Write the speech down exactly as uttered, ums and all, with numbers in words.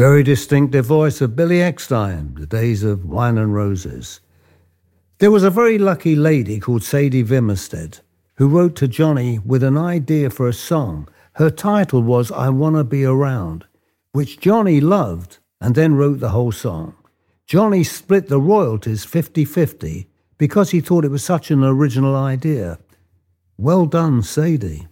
very distinctive voice of Billy Eckstine, the days of Wine and Roses. There was a very lucky lady called Sadie Vimerstead who wrote to Johnny with an idea for a song. Her title was I Wanna Be Around, which Johnny loved and then wrote the whole song. Johnny split the royalties fifty-fifty because he thought it was such an original idea. Well done, Sadie.